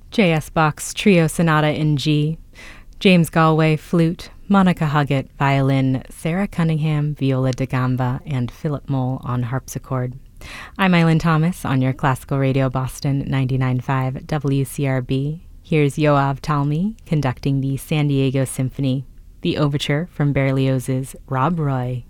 J.S. Bach's Trio Sonata in G, James Galway, flute, Monica Huggett, violin, Sarah Cunningham, viola da gamba, and Philip Mole on harpsichord. I'm Eileen Thomas on your Classical Radio Boston 99.5 WCRB. Here's Yoav Talmi conducting the San Diego Symphony, the overture from Berlioz's Rob Roy.